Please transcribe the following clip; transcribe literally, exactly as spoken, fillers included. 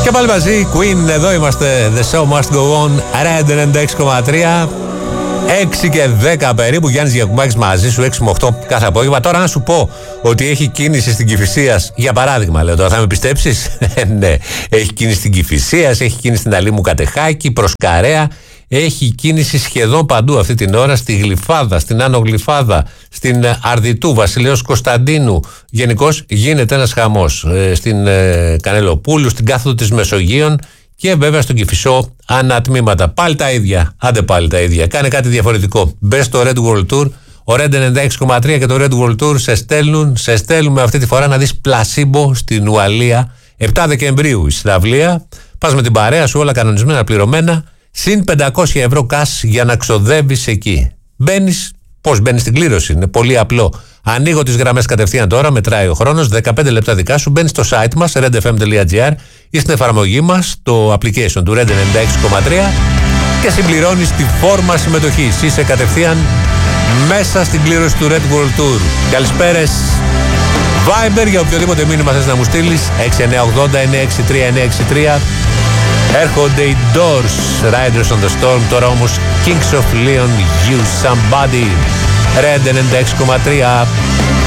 Και πάλι μαζί, Queen, εδώ είμαστε. The show must go on. Red ενενήντα έξι κόμμα τρία. έξι και δέκα περίπου. Γιάννης Γιακουμάκης μαζί σου, έξι με οκτώ κάθε απόγευμα. Τώρα, να σου πω ότι έχει κίνηση στην Κηφισίας, για παράδειγμα, λέω τώρα, θα με πιστέψεις? Ναι, έχει κίνηση στην Κηφισίας, έχει κίνηση στην Αλήμου Κατεχάκη, προς Καρέα. Έχει κίνηση σχεδόν παντού αυτή την ώρα, στη Γλυφάδα, στην Άνω Γλυφάδα, στην Αρδιτού, Βασιλέως Κωνσταντίνου. Γενικώς γίνεται ένας χαμός. Ε, στην ε, Κανελοπούλου, στην κάθοδο της Μεσογείων και βέβαια στον Κηφισό ανατμήματα. Πάλι τα ίδια. Άντε πάλι τα ίδια. Κάνε κάτι διαφορετικό. Μπες στο Red World Tour. Ο Red ενενήντα έξι κόμμα τρία και το Red World Tour σε στέλνουν, σε στέλνουμε αυτή τη φορά να δεις Πλασίμπο στην Ουαλία. επτά Δεκεμβρίου η συναυλία. Πας με την παρέα σου, όλα κανονισμένα, πληρωμένα. Συν πεντακόσια ευρώ cash για να ξοδεύεις εκεί. Μπαίνεις, πώς μπαίνεις στην κλήρωση, είναι πολύ απλό. Ανοίγω τις γραμμές κατευθείαν τώρα, μετράει ο χρόνος, δεκαπέντε λεπτά δικά σου. Μπαίνεις στο site μας, red f m dot g r ή στην εφαρμογή μας, το application του Red ενενήντα έξι κόμμα τρία και συμπληρώνεις τη φόρμα συμμετοχής. Είσαι κατευθείαν μέσα στην κλήρωση του Red World Tour. Καλησπέρες. Viber για οποιοδήποτε μήνυμα θες να μου στείλεις, έξι εννιά ογδόντα εννιά έξι τρία εννιά έξι τρία. Έρχονται οι Doors, Riders on the Storm, τώρα όμως Kings of Leon, You Somebody. Red ενενήντα έξι κόμμα τρία.